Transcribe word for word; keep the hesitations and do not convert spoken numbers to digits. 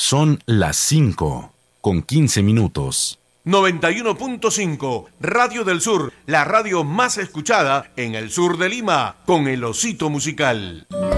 Son las cinco con quince minutos. noventa y uno punto cinco, Radio del Sur, la radio más escuchada en el sur de Lima, con el Osito Musical.